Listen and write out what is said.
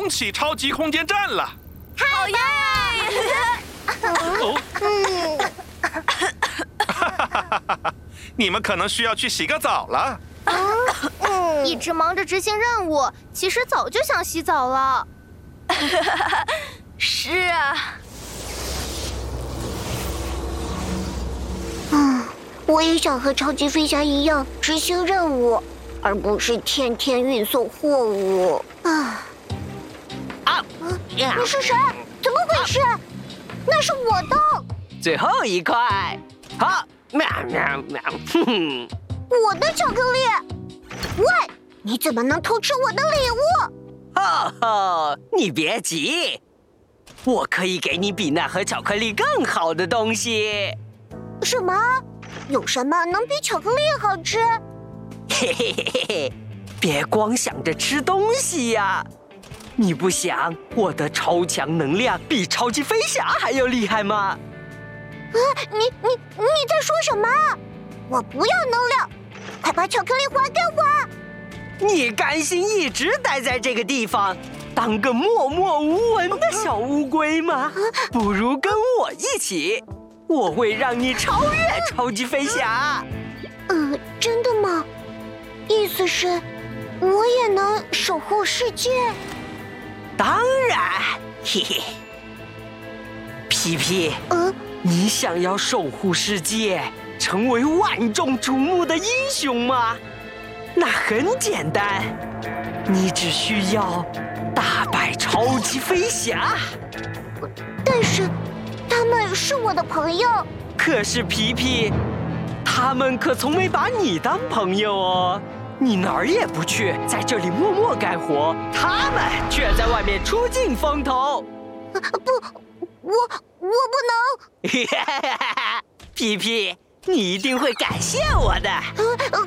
重启超级空间站了。 好耶！ 你们可能需要去洗个澡了。 一直忙着执行任务，其实早就想洗澡了。 是啊。 我也想和超级飞侠一样执行任务，而不是天天运送货物。你是谁？怎么回事？那是我的。 最后一块，好，喵喵喵，哼哼， 我的巧克力。喂，你怎么能偷吃我的礼物？ 哈哈，你别急，我可以给你比那盒巧克力更好的东西。 什么？有什么能比巧克力好吃？ 嘿嘿嘿嘿嘿，别光想着吃东西呀！你不想我的超强能量比超级飞侠还要厉害吗？ 你在说什么？我不要能量，快把巧克力还给我！ 你甘心一直待在这个地方，当个默默无闻的小乌龟吗？不如跟我一起，我会让你超越超级飞侠。 真的吗？意思是，我也能守护世界？ 当然，嘿嘿。皮皮，你想要守护世界，成为万众瞩目的英雄吗？那很简单，你只需要打败超级飞侠。 但是，他们是我的朋友。 可是皮皮，他们可从没把你当朋友哦。你哪儿也不去，在这里默默干活，他们却在外面出尽风头。 我不能。 皮皮，你一定会感谢我的。